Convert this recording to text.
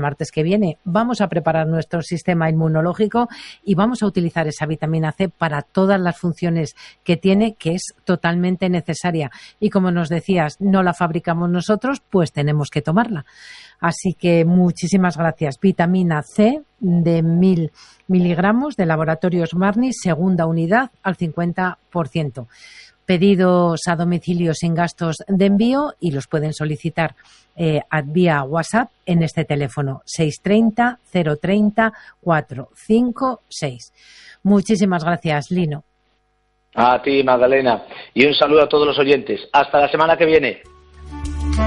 martes que viene vamos a preparar nuestro sistema inmunológico y vamos a utilizar esa vitamina C para todas las funciones que tiene, que es totalmente necesaria. Y como nos decías, no la fabricamos nosotros, pues tenemos que tomarla. Así que muchísimas gracias. Vitamina C de 1000 miligramos de Laboratorios Marni, segunda unidad al 50%. Pedidos a domicilio sin gastos de envío y los pueden solicitar vía WhatsApp en este teléfono 630 030 456. Muchísimas gracias, Lino. A ti, Magdalena, y un saludo a todos los oyentes. Hasta la semana que viene.